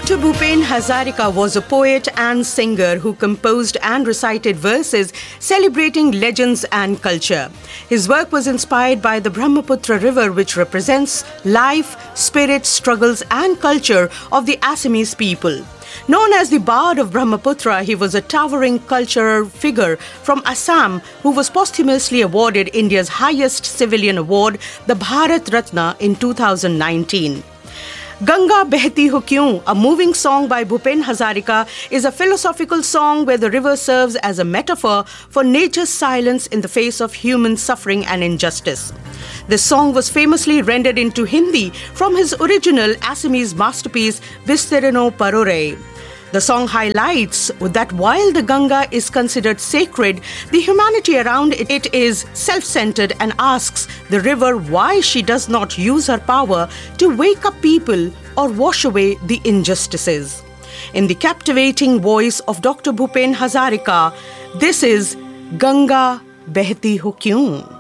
Dr. Bhupen Hazarika was a poet and singer who composed and recited verses celebrating legends and culture. His work was inspired by the Brahmaputra river, which represents life, spirit, struggles and culture of the Assamese people. Known as the Bard of Brahmaputra, he was a towering cultural figure from Assam who was posthumously awarded India's highest civilian award, the Bharat Ratna, in 2019. Ganga Behti Ho Kyun, a moving song by Bhupen Hazarika, is a philosophical song where the river serves as a metaphor for nature's silence in the face of human suffering and injustice. This song was famously rendered into Hindi from his original Assamese masterpiece Vistirano Parore. The song highlights that while the Ganga is considered sacred, the humanity around it is self-centered and asks the river why she does not use her power to wake up people or wash away the injustices. In the captivating voice of Dr. Bhupen Hazarika, this is Ganga Behti Ho Kyun.